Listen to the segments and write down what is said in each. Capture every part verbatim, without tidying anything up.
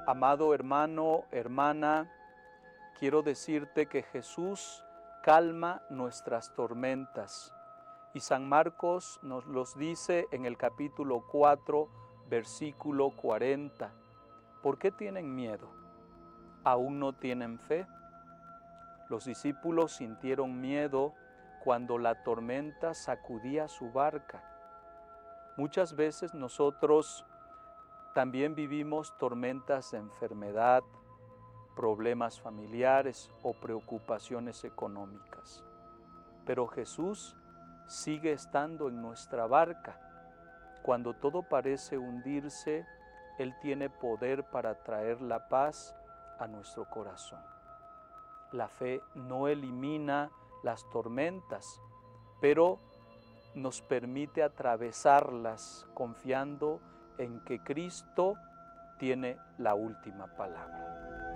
Amado hermano, hermana, quiero decirte que Jesús calma nuestras tormentas. Y San Marcos nos los dice en el capítulo cuatro, versículo cuarenta. ¿Por qué tienen miedo? ¿Aún no tienen fe? Los discípulos sintieron miedo cuando la tormenta sacudía su barca. Muchas veces nosotros también vivimos tormentas de enfermedad, problemas familiares o preocupaciones económicas. Pero Jesús sigue estando en nuestra barca. Cuando todo parece hundirse, Él tiene poder para traer la paz a nuestro corazón. La fe no elimina las tormentas, pero nos permite atravesarlas confiando en que Cristo tiene la última palabra.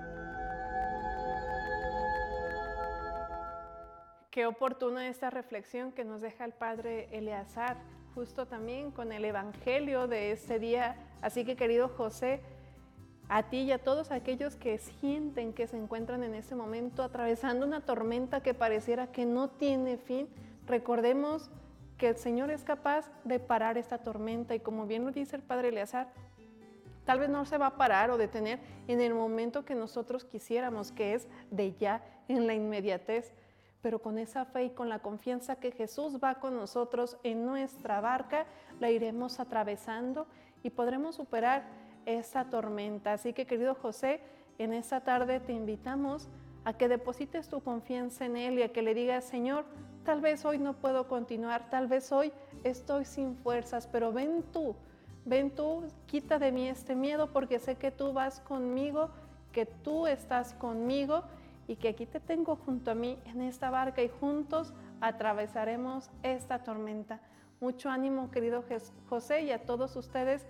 Qué oportuna esta reflexión que nos deja el Padre Eleazar, justo también con el Evangelio de este día. Así que, querido José, a ti y a todos aquellos que sienten que se encuentran en este momento atravesando una tormenta que pareciera que no tiene fin, recordemos que el Señor es capaz de parar esta tormenta y, como bien lo dice el Padre Eleazar, tal vez no se va a parar o detener en el momento que nosotros quisiéramos, que es de ya, en la inmediatez, pero con esa fe y con la confianza que Jesús va con nosotros en nuestra barca, la iremos atravesando y podremos superar esta tormenta. Así que, querido José, en esta tarde te invitamos a que deposites tu confianza en Él y a que le digas: Señor, tal vez hoy no puedo continuar, tal vez hoy estoy sin fuerzas, pero ven tú, ven tú, quita de mí este miedo, porque sé que tú vas conmigo, que tú estás conmigo y que aquí te tengo junto a mí en esta barca y juntos atravesaremos esta tormenta. Mucho ánimo, querido José, y a todos ustedes